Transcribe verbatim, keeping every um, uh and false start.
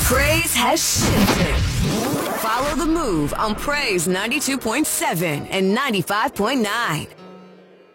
Praise has shifted. Follow the move on Praise ninety-two point seven and ninety-five point nine.